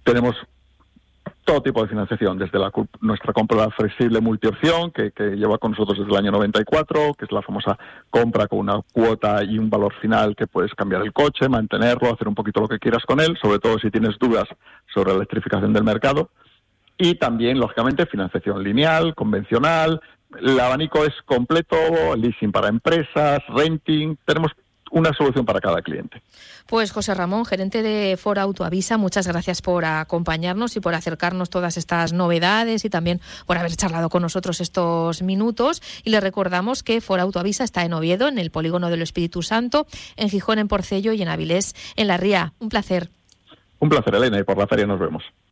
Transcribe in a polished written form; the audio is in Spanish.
Tenemos todo tipo de financiación, desde nuestra compra flexible multiopción, que lleva con nosotros desde el año 94, que es la famosa compra con una cuota y un valor final que puedes cambiar el coche, mantenerlo, hacer un poquito lo que quieras con él, sobre todo si tienes dudas sobre la electrificación del mercado. Y también, lógicamente, financiación lineal, convencional. El abanico es completo, leasing para empresas, renting. Tenemos una solución para cada cliente. Pues José Ramón, gerente de Ford Autoavisa, muchas gracias por acompañarnos y por acercarnos todas estas novedades y también por haber charlado con nosotros estos minutos. Y le recordamos que Ford Autoavisa está en Oviedo, en el Polígono del Espíritu Santo, en Gijón, en Porcello y en Avilés, en La Ría. Un placer. Un placer, Elena, y por la feria nos vemos.